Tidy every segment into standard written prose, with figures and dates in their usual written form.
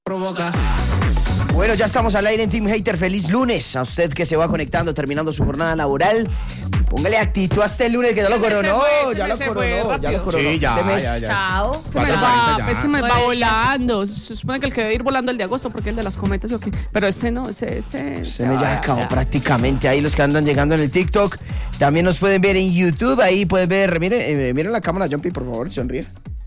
Provoca. Bueno, ya estamos al aire en Team Hater. Feliz lunes a usted que se va conectando, terminando su jornada laboral. Póngale actitud a este lunes que ya lo coronó. Ya lo coronó. Sí, ya. Chao. Se me va volando. Se supone que el que debe ir volando el de agosto porque el de las cometas, ¿ok? Pero ese no, ese se me ya acabó prácticamente. Ahí los que andan llegando en el TikTok. También nos pueden ver en YouTube. Ahí pueden ver, miren la cámara, Jumpy, por favor, sonríe.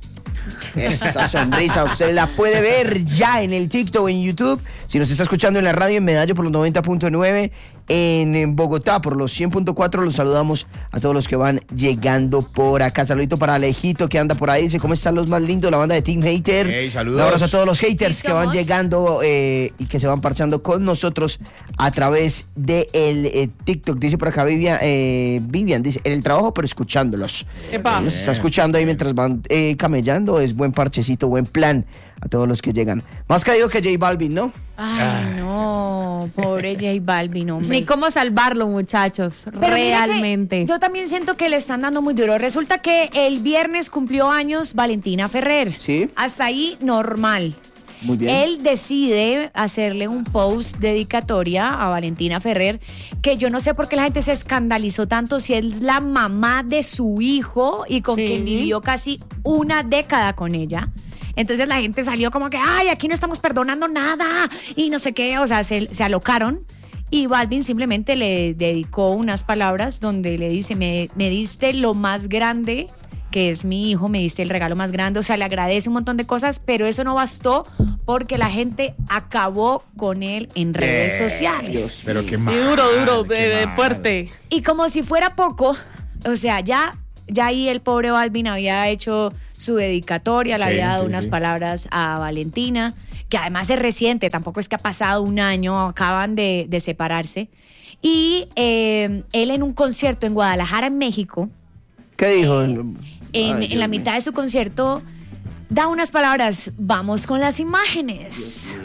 Esa sonrisa usted la puede ver ya en el TikTok o en YouTube. Si nos está escuchando en la radio en Medallo por los 90.9, en Bogotá por los 100.4, los saludamos a todos los que van llegando por acá. Saludito para Alejito que anda por ahí. Dice, ¿cómo están los más lindos? La banda de Team Hater. Hey, saludos. Un abrazo a todos los haters que van llegando y que se van parchando con nosotros a través de el TikTok. Dice por acá Vivian, dice, en el trabajo pero escuchándolos. Nos está escuchando ahí mientras van camellando. Es buen parchecito, buen plan a todos los que llegan. Más caído que J Balvin, ¿no? Ay, no, pobre J Balvin, hombre. Ni cómo salvarlo, muchachos. Pero realmente. Yo también siento que le están dando muy duro. Resulta que el viernes cumplió años Valentina Ferrer. Sí. Hasta ahí, normal. Muy bien. Él decide hacerle un post dedicatoria a Valentina Ferrer, que yo no sé por qué la gente se escandalizó tanto si es la mamá de su hijo y con quien vivió casi una década con ella. Entonces la gente salió como que, ay, aquí no estamos perdonando nada y no sé qué, o sea, se alocaron. Y Balvin simplemente le dedicó unas palabras donde le dice, me diste lo más grande, que es mi hijo, me diste el regalo más grande, o sea, le agradece un montón de cosas, pero eso no bastó porque la gente acabó con él en redes sociales. Pero qué mal. Y duro, fuerte. Y como si fuera poco, o sea, ya ahí el pobre Balvin había hecho su dedicatoria, le había dado unas palabras a Valentina, que además es reciente, tampoco es que ha pasado un año, acaban de separarse. Y él en un concierto en Guadalajara, en México, ¿qué dijo? En la mitad de su concierto da unas palabras. Vamos con las imágenes.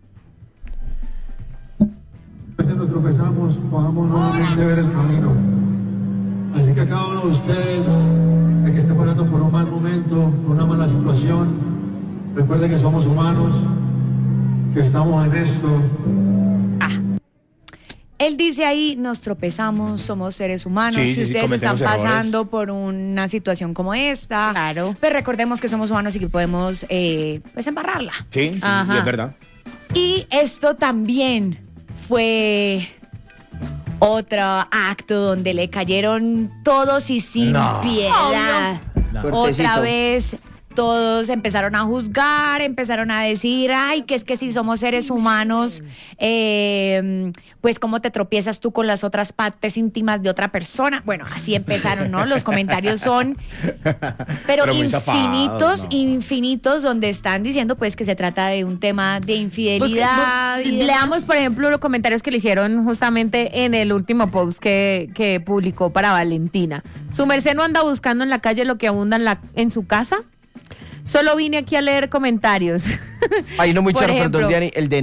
A veces nos tropezamos, podamos nuevamente ver el camino. Así que a cada uno de ustedes, el que esté pasando por un mal momento, por una mala situación, recuerden que somos humanos, que estamos en esto. Él dice ahí, nos tropezamos, somos seres humanos. Si ustedes están pasando por una situación como esta, claro, pues recordemos que somos humanos y que podemos pues embarrarla. Sí, es verdad. Y esto también fue otro acto donde le cayeron todos y sin piedad. Otra vez todos empezaron a juzgar, empezaron a decir, ay, que es que si somos seres humanos, pues cómo te tropiezas tú con las otras partes íntimas de otra persona. Bueno, así empezaron, ¿no? Los comentarios son, pero infinitos, donde están diciendo pues que se trata de un tema de infidelidad. Leamos, por ejemplo, los comentarios que le hicieron justamente en el último post que publicó para Valentina. ¿Su merced no anda buscando en la calle lo que abunda en su casa? Solo vine aquí a leer comentarios. Hay uno muy Por charro, ejemplo, perdón, Diana, el de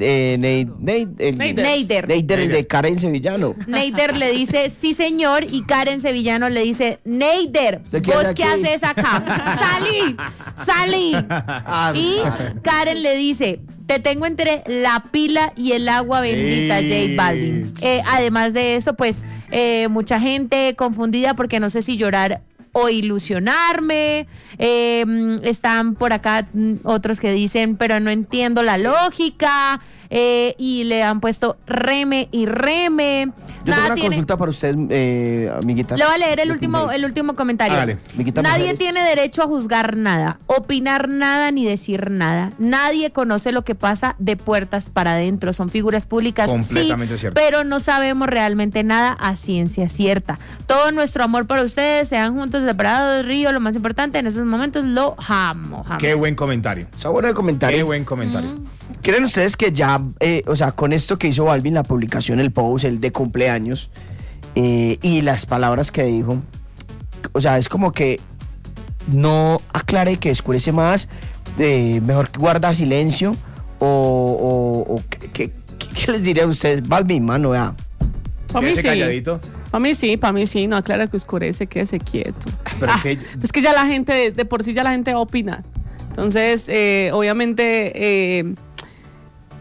Neider, el de Karen Sevillano. Neider le dice, sí señor, y Karen Sevillano le dice, Neider, ¿vos qué haces acá? ¡Salí! Y Karen le dice, te tengo entre la pila y el agua bendita, J Balvin. Además de eso, pues, mucha gente confundida porque no sé si llorar o ilusionarme. Están por acá otros que dicen, pero no entiendo la lógica, y le han puesto reme y reme. Yo tengo una consulta para usted, amiguitas. Le voy a leer el último comentario. Dale. Nadie tiene derecho a juzgar nada, opinar nada ni decir nada. Nadie conoce lo que pasa de puertas para adentro. Son figuras públicas, completamente sí, cierto, pero no sabemos realmente nada a ciencia cierta. Todo nuestro amor para ustedes, sean juntos, separados, río, lo más importante en esos momentos, lo amo. Qué buen comentario. Está bueno el comentario. Qué buen comentario. ¿Creen ustedes que ya, o sea, con esto que hizo Balvin, la publicación, el post, el de cumpleaños, y las palabras que dijo, o sea, es como que no aclare, que escurece más, mejor que guarda silencio, o ¿qué les diría a ustedes? Balvin, mano, ya. Para mí sí. Calladito. Para mí sí, no aclara que oscurece, quédese quieto. Pero es que ya la gente, de por sí ya la gente opina. Entonces, obviamente,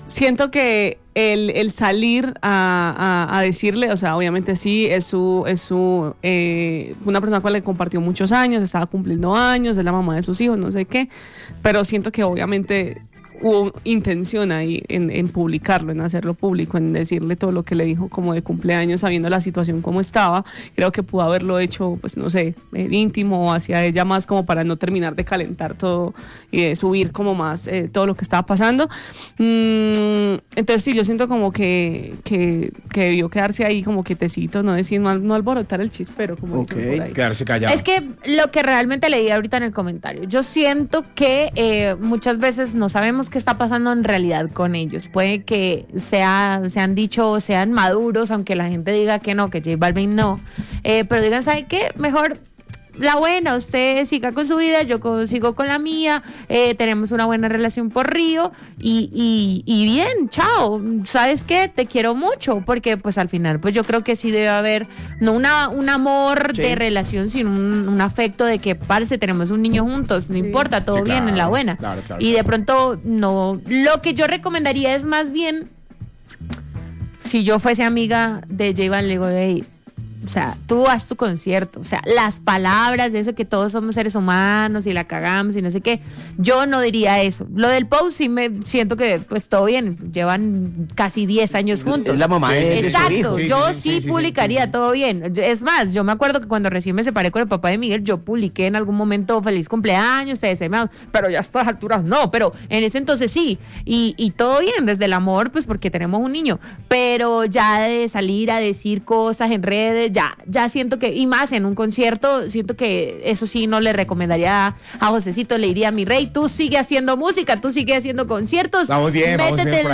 siento que el salir a decirle, o sea, obviamente sí, es una persona con la que compartió muchos años, estaba cumpliendo años, es la mamá de sus hijos, no sé qué, pero siento que obviamente hubo intención ahí en publicarlo, en hacerlo público, en decirle todo lo que le dijo como de cumpleaños, sabiendo la situación como estaba. Creo que pudo haberlo hecho, pues no sé, íntimo hacia ella, más como para no terminar de calentar todo y de subir como más todo lo que estaba pasando. Entonces sí, yo siento como que debió quedarse ahí como quietecito, no decir, no alborotar el chispero, como dicen por ahí. Quedarse callado. Es que lo que realmente leí ahorita en el comentario, yo siento que muchas veces no sabemos qué está pasando en realidad con ellos. Puede que sean dicho, sean maduros, aunque la gente diga que no, que J Balvin no, pero digan, ¿sabe qué? Mejor la buena, usted siga con su vida, yo sigo con la mía, tenemos una buena relación por Río y bien, chao, ¿sabes qué? Te quiero mucho, porque pues al final pues yo creo que sí debe haber no un amor de relación, sino un afecto de que parce, tenemos un niño juntos, no importa, todo bien, en la buena. Claro, y de pronto no, lo que yo recomendaría es más bien, si yo fuese amiga de J Balvin, le digo, hey, o sea, tú haz tu concierto, o sea, las palabras de eso que todos somos seres humanos y la cagamos y no sé qué, yo no diría eso. Lo del post sí me siento que pues todo bien, llevan casi 10 años juntos. Es la mamá de Exacto, su hijo. yo sí publicaría todo bien. Es más, yo me acuerdo que cuando recién me separé con el papá de Miguel, yo publiqué en algún momento feliz cumpleaños, te deseamos, pero ya a estas alturas no, pero en ese entonces sí, y todo bien, desde el amor, pues porque tenemos un niño, pero ya de salir a decir cosas en redes, ya siento que, y más en un concierto, siento que eso sí no le recomendaría a Josecito, le diría, mi rey, tú sigue haciendo música, tú sigue haciendo conciertos, Vamos bien, métete por